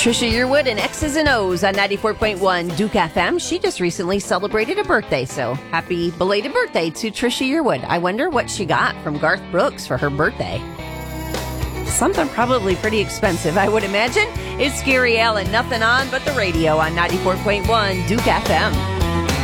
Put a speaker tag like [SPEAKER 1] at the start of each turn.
[SPEAKER 1] Trisha Yearwood and X's and O's on 94.1 Duke FM. She just recently celebrated a birthday, so happy belated birthday to Trisha Yearwood. I wonder what she got from Garth Brooks for her birthday. Something probably pretty expensive, I would imagine. It's Gary Allen, nothing on but the radio on 94.1 Duke FM.